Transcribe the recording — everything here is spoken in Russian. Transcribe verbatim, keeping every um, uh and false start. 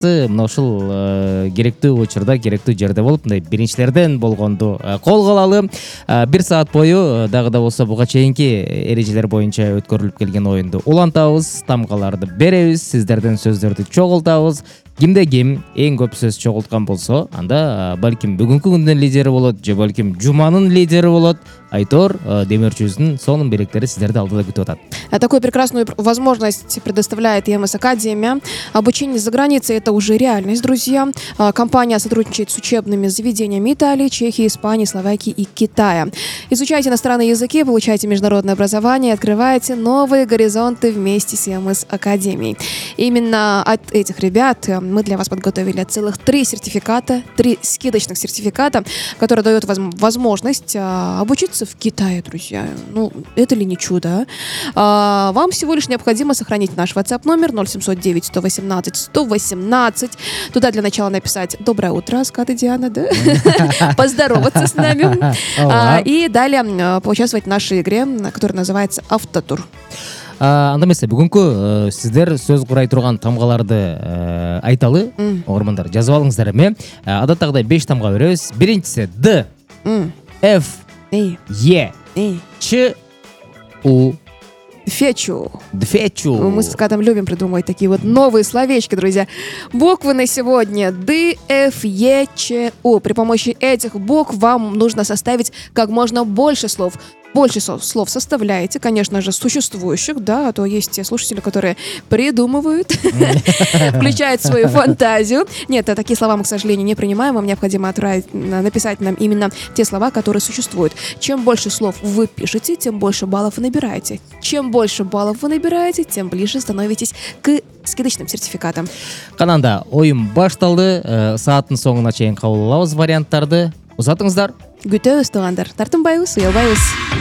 мына ушул керектүү учурда керектүү жерде болуп мындай биринчилерден болгонду колго алалы. Бир саат бою дагы да болсо буга чейинки эрежелер боюнча өткөрүлүп келген оюнду улантабыз, тамгаларды беребиз, сиздерден сөздөрдү чогултабыз. Кимде ким эң көп сөз чогулткан болсо, анда балким бүгүнкү күндүн лидери болот, же балким жуманын лидери болот. Айтор Демирчүздүн сонун белектери сиздерди алдыда күтүп атат. Такую прекрасную возможность предоставляет ЕМС Академия. Обучение за границей — это уже реальность, друзья. Компания сотрудничает с учебными заведениями Италии, Чехии, Испании, Словакии и Китая. Изучайте иностранные языки, получайте международное образование, открывайте новые горизонты вместе с ЕМС Академией. Именно от этих ребят мы для вас подготовили целых три сертификата, три скидочных сертификата, которые дают возможность обучиться в Китае, друзья. Ну, это ли не чудо, а? Вам всего лишь необходимо сохранить наш WhatsApp номер ноль семьсот девять сто восемнадцать сто восемнадцать. Туда для начала написать «Доброе утро, Скат и Диана», да? Поздороваться с нами. И далее поучаствовать в нашей игре, которая называется «Автотур». Анда эмесе бүгүнкү сиздер сөз курай турган тамгаларды айталы, огармандар жазып алыңыздар эми. Адаттагыдай беш тамга беребиз. Биринчиси Д, Ф, Е, Ч, У. Дфечу. Дфечу. Мы с Скатом любим придумывать такие вот новые словечки, друзья. Буквы на сегодня Д, Ф, Е, Ч, У. При помощи этих букв вам нужно составить как можно больше слов. Больше слов составляете, конечно же, существующих, да, а то есть те слушатели, которые придумывают, включают свою фантазию. Нет, такие слова мы, к сожалению, не принимаем. Вам необходимо отправить, написать нам именно те слова, которые существуют. Чем больше слов вы пишете, тем больше баллов вы набираете. Чем больше баллов вы набираете, тем ближе становитесь к скидочным сертификатам. Кананда оюн башталды. Сааттын соңуна чейин кабыл алабыз варианттарды. Узатыңыздар. Күтөбүз, туугандар. Тартынбайбыз, уялбайбыз.